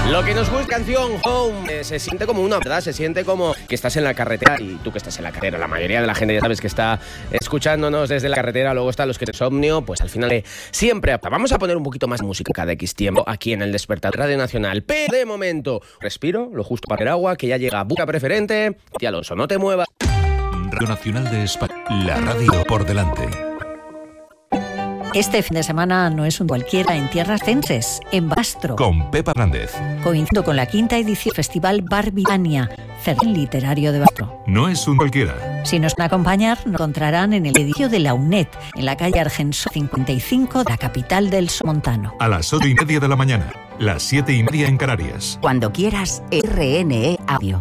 Lo que nos gusta canción Home se siente como una verdad, se siente como que estás en la carretera y tú que estás en la carretera, la mayoría de la gente ya sabes que está escuchándonos desde la carretera, luego están los que insomnio, pues al final siempre vamos a poner un poquito más música cada X tiempo aquí en el Despertador Radio Nacional, pero de momento respiro, lo justo para el agua, que ya llega Buca Preferente. Y Alonso, no te muevas. Radio Nacional de España, la radio por delante. Este fin de semana no es un cualquiera en tierras censes, en Bastro. Con Pepa Hernández. Coincidiendo con la 5ª edición del Festival Barbivania, Certamen Literario de Bastro. No es un cualquiera. Si nos van a acompañar, nos encontrarán en el edificio de la UNED, en la calle Argensó 55, la capital del Somontano. A las 8:30 de la mañana, las 7:30 en Canarias. Cuando quieras, RNE Audio.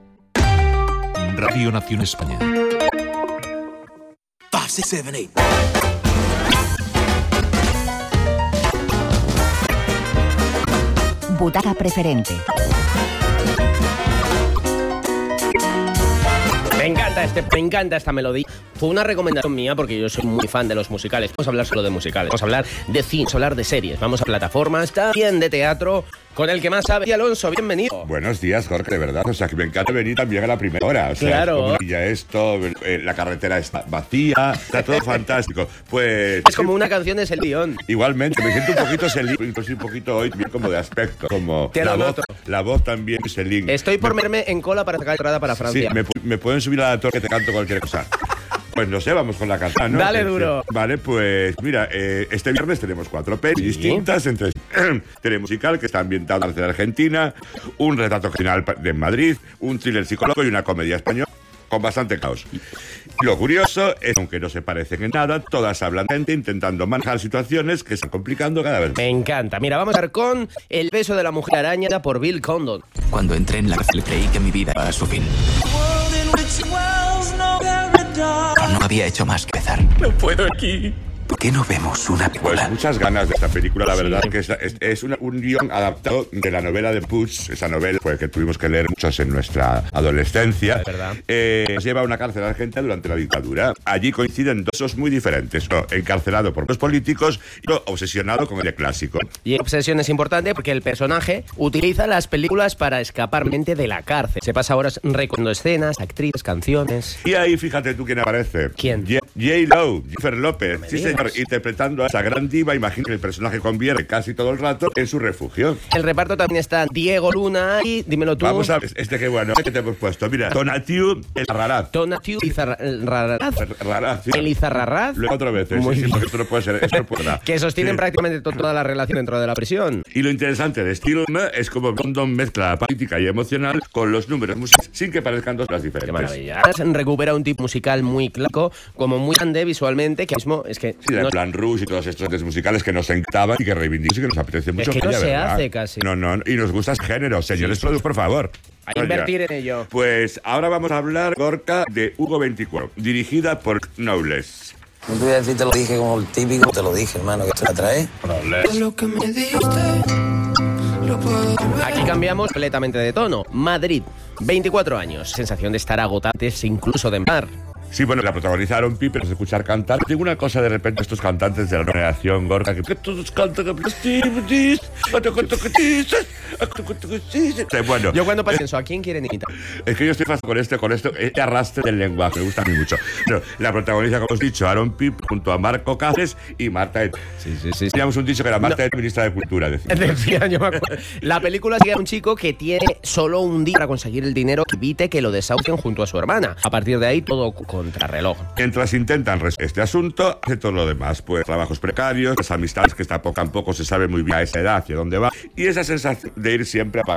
Radio Nacional España. 5, 6, 7, 8. Butaca Preferente. Me encanta esta melodía. Fue una recomendación mía porque yo soy muy fan de los musicales. Vamos a hablar solo de musicales, vamos a hablar de cine, vamos a hablar de series, vamos a plataformas, también de teatro, con el que más sabe. Y Alonso, bienvenido. Buenos días, Jorge, de verdad. O sea, que me encanta venir también a la primera hora. O sea, claro. Es como ya esto, la carretera está vacía, está todo fantástico. Pues es como una canción de Celine Dion. Igualmente, me siento un poquito Celine, incluso un poquito hoy también como de aspecto, como la voz también Celine. Estoy por verme en cola para sacar entrada para Francia. Sí, me pueden subir a la torre que te canto cualquier cosa. Pues no sé, vamos con la canción, ¿no? Dale duro. Vale, pues mira, este viernes tenemos 4 pelis distintas. Entre Telemusical, que está ambientado en Argentina, un retrato general de Madrid, un thriller psicológico y una comedia española con bastante caos. Lo curioso es que, aunque no se parecen en nada, todas hablan de gente intentando manejar situaciones que se están complicando cada vez más. Me encanta. Mira, vamos a ver con El beso de la mujer araña por Bill Condon. Cuando entré en la cárcel creí que mi vida iba a su fin. Pero no había hecho más que empezar. No puedo aquí. ¿Por qué no vemos una película? Pues muchas ganas de esta película, la verdad, que es un guión adaptado de la novela de Puig, esa novela pues, que tuvimos que leer muchos en nuestra adolescencia. Nos lleva a una cárcel argentina durante la dictadura. Allí coinciden dos casos muy diferentes, uno encarcelado por los políticos y otro obsesionado con el clásico. Y obsesión es importante porque el personaje utiliza las películas para escapar mente de la cárcel. Se pasa horas recordando escenas, actrices, canciones. Y ahí fíjate tú quién aparece. ¿Quién? J-Lo, Jennifer López. Sí, señor, interpretando a esa gran diva. Imagino que el personaje convierte casi todo el rato en su refugio. El reparto también está Diego Luna y dímelo tú. Vamos a ver, qué bueno, ¿qué te hemos puesto? Mira, Tonatiuh Elizarrarráz. Tonatiuh Elizarrarráz. Sí. Elizarrarráz. Luego otra vez, sí, porque esto no puede ser. Esto no puede ser. Que sostienen prácticamente toda la relación dentro de la prisión. Y lo interesante de estilo es como Condon mezcla la política y emocional con los números musicales sin que parezcan dos cosas diferentes. Qué maravilla. Recupera un tipo musical muy clásico, como muy grande visualmente, que mismo es que... Sí, el Plan Rouge y todos estos musicales que nos encantaban y que reivindican y que nos apetece mucho. Es que no se hace casi. No, y nos gusta ese género. Señores, sí. Por favor. A invertir en ello. Pues ahora vamos a hablar, Gorka, de Hugo 24, dirigida por Knowles. No te voy a decir, te lo dije como el típico, te lo dije, hermano, que te la traes. Lo que me diste, lo puedo ver. Aquí cambiamos completamente de tono. Madrid, 24 años, sensación de estar agotantes incluso de mar. Sí, bueno, la protagonizaron Pipe, nos escuchar cantar. Digo una cosa, de repente, estos cantantes de la generación Gorka, que todos cantan... Bueno, yo cuando pienso, ¿a quién quieren imitar? Es que yo estoy fácil con esto, este arrastre del lenguaje, me gusta a mí mucho. Pero la protagoniza, como os he dicho, Aaron Pipe, junto a Marco Cáceres y Marta Et. Sí. Teníamos un dicho que era Marta Et, ministra de Cultura, decía, yo me acuerdo. La película sigue a un chico que tiene solo un día para conseguir el dinero que evite que lo desahucien junto a su hermana. A partir de ahí, todo contrarreloj. Mientras intentan resolver este asunto, hace todo lo demás, pues trabajos precarios, las amistades que tampoco se sabe muy bien a esa edad hacia dónde va, y esa sensación de ir siempre a pagar